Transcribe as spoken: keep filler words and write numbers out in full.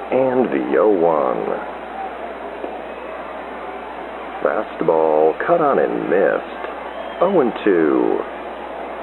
And the oh one. Fastball cut on and missed. oh and two.